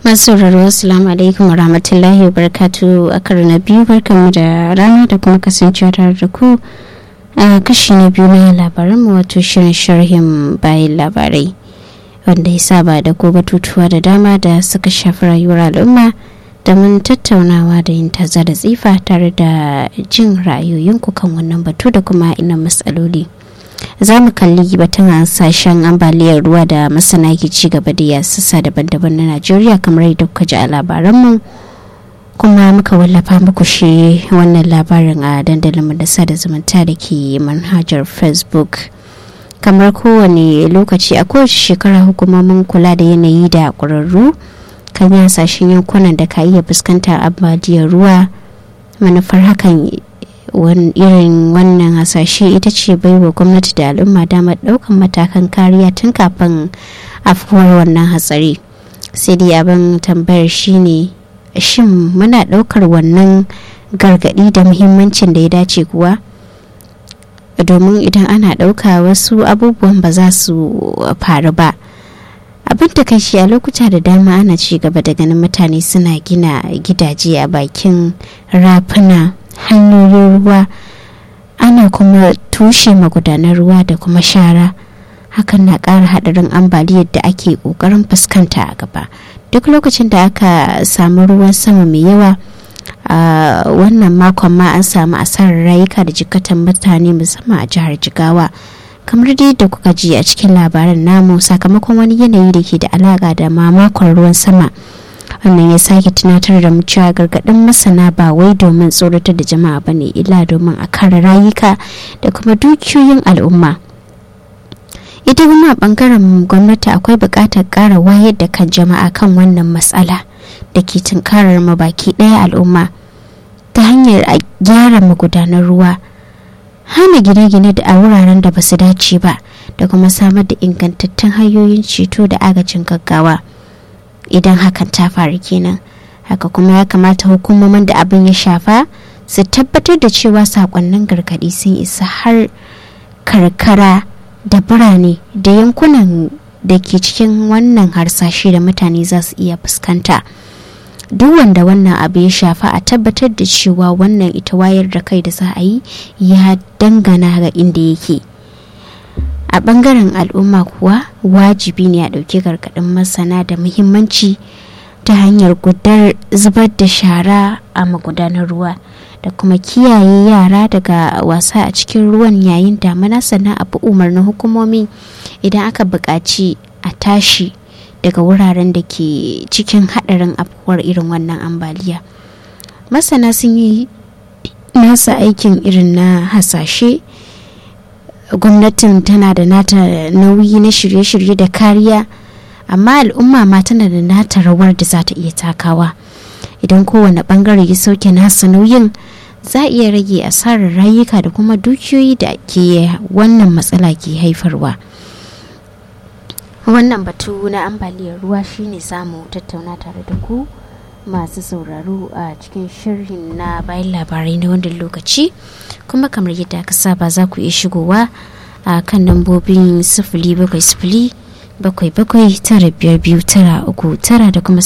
Masu sauraro assalamu alaikum wa rahmatullahi wa barakatuhu a karo na biyu barkanmu da rana da kuma kasancewa tare da ku a kashi na biyu na labaranmu wato shirin sharhin bayan labarai wanda ya saba da ko batutuwa da dama da suka shafi rayuwar al'umma da mun tattaunawa da yin taza da tsifa tare da jin ra'ayoyinku kan wannan batu da kuma ina matsaloli. Za mu kalli batun hasashen ambaliyar ruwa da masana ke ci gaba da yasassa daban-daban na Najeriya kamar yadda kuka ji a labaranmu, kuma muka wallafa muku shi wannan labarin a dandalin da sada zumunta da ke manhajar Facebook. Kamar kowane lokaci a kowace shekara hukumomin kula da yanayi da ƙwararru kan yi hasashen yankunan da ka iya fuskantar ambaliyar ruwa. Manufar hakan irin wannan hasashe ita ce baiwa gwamnati da al'umma damar daukan matakan kariya tun kafin afkuwar wannan hatsari. Sai dai abin tambayar shine shin muna daukar wannan gargadi da muhimmancin da ya dace kuwa, domin idan ana dauka wasu abubuwan ba za su faru ba. Abin da kai shi a lokuta da dama ana ci gaba da ganin mutane suna gina gidaje a bakin rafuna, hanyoyin ruwa, ana kuma tushe magudanar ruwa da kuma shara. Hakan na ƙara haɗarin ambaliyar da ake ƙoƙarin fuskanta a gaba. Duk lokacin da aka samu ruwan sama mai yawa a wannan makon ma an samu asarar rayuka da jikatan mutane musamman a jihar Jigawa, kamar dai da kuka ji a cikin labaran namu, sakamakon wani yanayi da ke da alaƙa da mamakon ruwan sama. Wannan ya sake tunatar da mu cewa gargaɗin masana ba wai domin tsoratar da jama'a ba ne, illa domin a kare rayuka da kuma dukiyoyin al'umma. Ita kuma a ɓangaren gwamnati akwai buƙatar ƙara wayar da kan jama'a kan wannan matsala da ke tunkarar mu baki ɗaya al'umma, ta hanyar a gyara magudanar ruwa, hana gine-gine da a wuraren da ba su dace ba, da kuma samar da ingantattun hanyoyin ceto da agajin gaggawa idan hakan ta faru kenan. Haka kuma ya kamata hukumomin da abin ya shafa su tabbatar da cewa sakonnin gargadi sun isa har karkara da birane da yankunan da ke cikin wannan harsashe da mutane za su iya fuskanta. Duk wanda wannan abu ya shafa a tabbatar da cewa wannan ita wayar da kai da za a yi ya dangana ga inda yake. A bangaren al'umma kuwa wajibi ne a ɗauki gargaɗin masana da muhimmanci ta hanyar zubar da shara a magudanar ruwa da kuma kiyaye yara daga wasa a cikin ruwan yayin damina, sannan a bi umarnin hukumomi idan aka buƙaci a tashi daga wuraren da ke cikin haɗarin afkuwar irin wannan ambaliya. Masana sun yi nasa aikin irin na hasashe, gwamnatin tana da nata nauyi na shirye-shirye da kariya, amma al'umma ma tana da nata rawar da za ta iya takawa. Idan kowane bangare ya sauke nasa nauyin, za a iya rage asarar rayuka da kuma dukiyoyi da ke wannan matsala ke haifarwa. Wannan batu na ambaliyar ruwa shine zamu tattauna tare da ku masu sauraro a cikin shirin na bayan labarai na wannan lokaci, kuma kamar yadda aka saba za ku iya shigowa a kan lambobin 0707 7795239 da kuma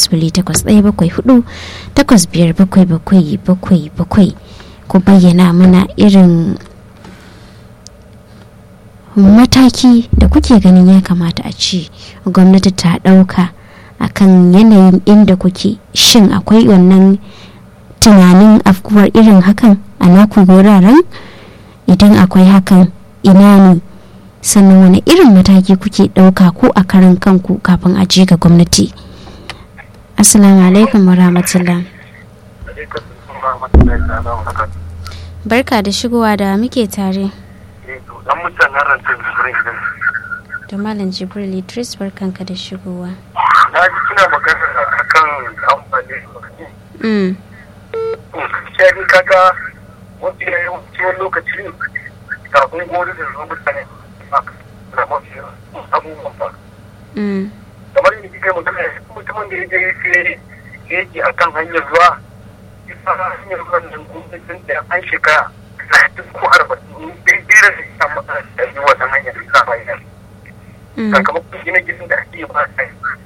0817485777 ku bayyana mana irin mataki da kuke ganin ya kamata a ce gwamnati ta ɗauka akan yanayin inda kuke. Shin akwai wannan tunanin afkuwar irin hakan a naku wuraren? Idan akwai hakan, ina ne? Sannan wani irin mataki kuke ɗauka ko a karan kanku kafin a je ga gwamnati? Assalamu alaikum wa rahmatullah. Barka da shigowa, da muke tare. Da Malam Jibril Idris, barkanka da shigowa. Na ji kina magana akan amfani da shari kaga wani yawancin lokaci kafin gori da zuwa mutane na mafi abubuwan ba. Kamar yadda kika yi magana mutumin da ya je yake akan hanyar ruwa, isa hanyar ruwan nan gwamnatin da an shekara 40 da ya samu a wannan hanyar da ya sakamakon gine-ginen da ake ba